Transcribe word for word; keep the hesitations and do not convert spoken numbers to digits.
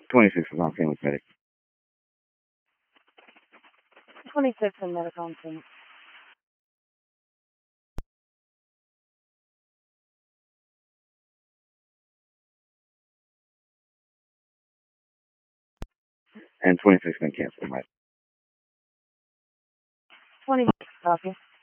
twenty-six is on scene with medic. twenty-six in medic on scene. And twenty-six been canceled, right? twenty-six, copy.